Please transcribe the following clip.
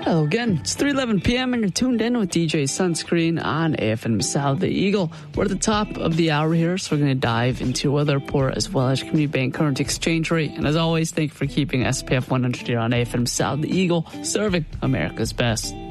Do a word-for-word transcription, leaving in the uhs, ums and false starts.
Hello again. It's three eleven p.m. and you're tuned in with D J Sunscreen on A F M South the Eagle. We're at the top of the hour here, so we're going to dive into weather report as well as Community Bank current exchange rate. And as always, thank you for keeping S P F one hundred here on A F M South the Eagle, serving America's best.